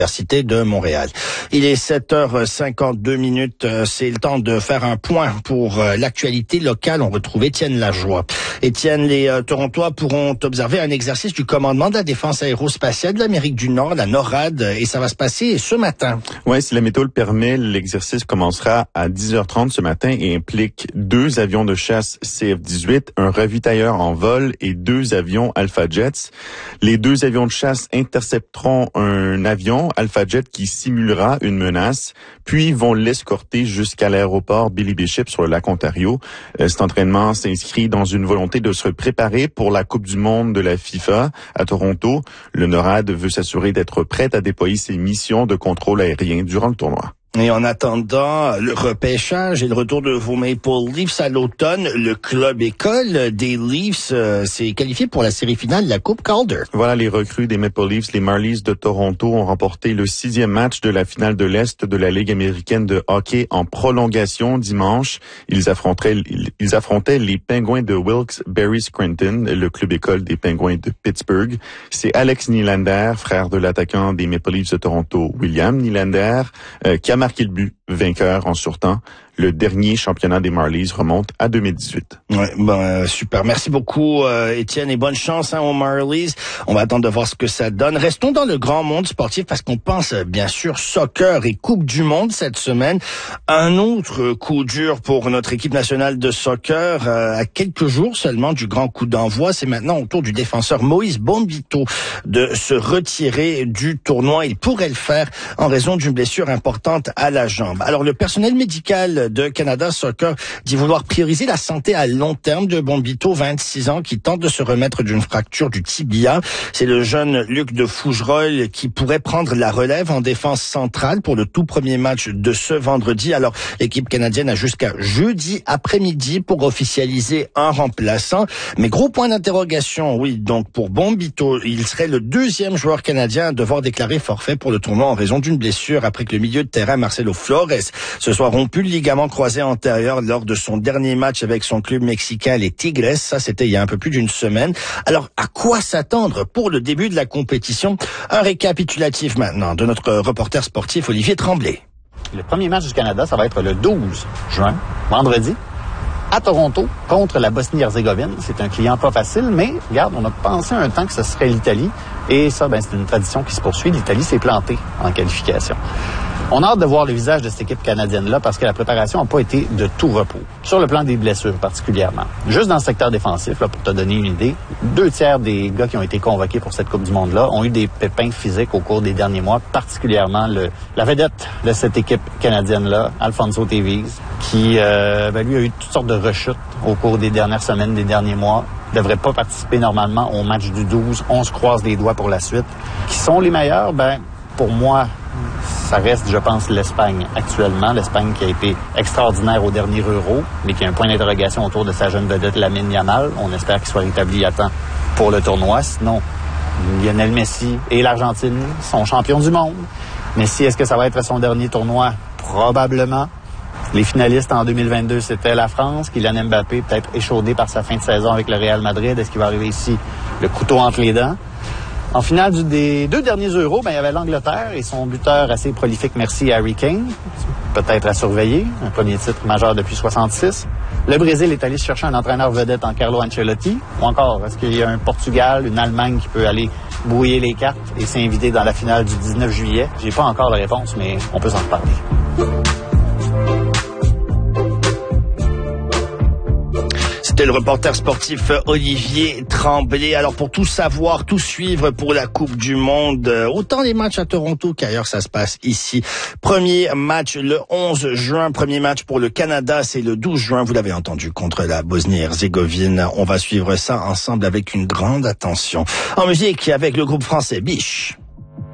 Université de Montréal. Il est 7h52. C'est le temps de faire un point pour l'actualité locale. On retrouve Étienne Lajoie. Étienne, les Torontois pourront observer un exercice du commandement de la défense aérospatiale de l'Amérique du Nord, la NORAD, et ça va se passer ce matin. Ouais, si la météo le permet, l'exercice commencera à 10h30 ce matin et implique 2 avions de chasse CF-18, un ravitailleur en vol et 2 avions Alpha Jets. Les 2 avions de chasse intercepteront un avion Alpha Jet qui simulera une menace, puis vont l'escorter jusqu'à l'aéroport Billy Bishop sur le lac Ontario. Cet entraînement s'inscrit dans une volonté de se préparer pour la Coupe du monde de la FIFA à Toronto. Le NORAD veut s'assurer d'être prête à déployer ses missions de contrôle aérien durant le tournoi. Et en attendant le repêchage et le retour de vos Maple Leafs à l'automne, le club école des Leafs s'est qualifié pour la série finale de la Coupe Calder. Voilà, les recrues des Maple Leafs, les Marlies de Toronto, ont remporté le 6e match de la finale de l'Est de la Ligue américaine de hockey en prolongation dimanche. Ils affrontaient les Pingouins de Wilkes-Barre Scranton, le club école des Pingouins de Pittsburgh. C'est Alex Nylander, frère de l'attaquant des Maple Leafs de Toronto, William Nylander, qui a marqué le but vainqueur en surtemps. Le dernier championnat des Marlies remonte à 2018. Ouais, super. Merci beaucoup, Étienne, et bonne chance aux Marlies. On va attendre de voir ce que ça donne. Restons dans le grand monde sportif parce qu'on pense bien sûr soccer et Coupe du monde cette semaine. Un autre coup dur pour notre équipe nationale de soccer à quelques jours seulement du grand coup d'envoi. C'est maintenant au tour du défenseur Moïse Bombito de se retirer du tournoi. Il pourrait le faire en raison d'une blessure importante à la jambe. Alors le personnel médical de Canada Soccer dit vouloir prioriser la santé à long terme de Bombito, 26 ans, qui tente de se remettre d'une fracture du tibia. C'est le jeune Luc de Fougerolles qui pourrait prendre la relève en défense centrale pour le tout premier match de ce vendredi. Alors, l'équipe canadienne a jusqu'à jeudi après-midi pour officialiser un remplaçant. Mais gros point d'interrogation, oui, donc pour Bombito, il serait le 2e joueur canadien à devoir déclarer forfait pour le tournoi en raison d'une blessure après que le milieu de terrain Marcelo Flores se soit rompu le ligament croisé antérieur lors de son dernier match avec son club mexicain, les Tigres. Ça, c'était il y a un peu plus d'une semaine. Alors, à quoi s'attendre pour le début de la compétition? Un récapitulatif maintenant de notre reporter sportif Olivier Tremblay. Le premier match du Canada, ça va être le 12 juin, vendredi, à Toronto, contre la Bosnie-Herzégovine. C'est un client pas facile, mais regarde, on a pensé un temps que ce serait l'Italie. Et ça, c'est une tradition qui se poursuit. L'Italie s'est plantée en qualification. On a hâte de voir le visage de cette équipe canadienne-là parce que la préparation n'a pas été de tout repos. Sur le plan des blessures particulièrement. Juste dans le secteur défensif, là, pour te donner une idée, 2/3 des gars qui ont été convoqués pour cette Coupe du Monde-là ont eu des pépins physiques au cours des derniers mois, particulièrement la vedette de cette équipe canadienne-là, Alfonso Davies, qui lui a eu toutes sortes de rechutes au cours des dernières semaines, des derniers mois. Ne devrait pas participer normalement au match du 12. On se croise les doigts pour la suite. Qui sont les meilleurs? Pour moi, ça reste, je pense, l'Espagne actuellement. L'Espagne qui a été extraordinaire au dernier Euro, mais qui a un point d'interrogation autour de sa jeune vedette Lamine Yamal. On espère qu'il soit rétabli à temps pour le tournoi. Sinon, Lionel Messi et l'Argentine sont champions du monde. Messi, est-ce que ça va être son dernier tournoi? Probablement. Les finalistes en 2022, c'était la France. Kylian Mbappé, peut-être échaudé par sa fin de saison avec le Real Madrid. Est-ce qu'il va arriver ici, le couteau entre les dents? En finale des 2 derniers Euros, il y avait l'Angleterre et son buteur assez prolifique, merci, Harry Kane. Peut-être à surveiller. Un premier titre majeur depuis 66. Le Brésil est allé chercher un entraîneur vedette en Carlo Ancelotti. Ou encore, est-ce qu'il y a un Portugal, une Allemagne qui peut aller brouiller les cartes et s'inviter dans la finale du 19 juillet? J'ai pas encore la réponse, mais on peut s'en reparler. C'était le reporter sportif Olivier Tremblay. Alors pour tout savoir, tout suivre pour la Coupe du Monde, autant les matchs à Toronto qu'ailleurs, ça se passe ici. Premier match le 11 juin, premier match pour le Canada, c'est le 12 juin, vous l'avez entendu, contre la Bosnie-Herzégovine. On va suivre ça ensemble avec une grande attention. En musique, avec le groupe français Biche.